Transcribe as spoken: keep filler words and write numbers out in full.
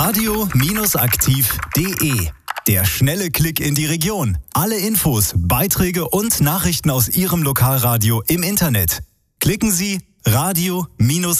radio aktiv punkt de. Der schnelle Klick in die Region. Alle Infos, Beiträge und Nachrichten aus Ihrem Lokalradio im Internet. Klicken Sie radio